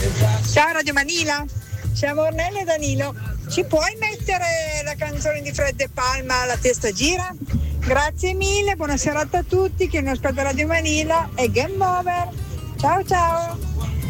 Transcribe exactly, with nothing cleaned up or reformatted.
Ciao Radio Manila, siamo Ornella e Danilo. Ci puoi mettere la canzone di Fred De Palma, La testa gira? Grazie mille, buona serata a tutti, che non aspetta Radio Manila e game over. Ciao ciao.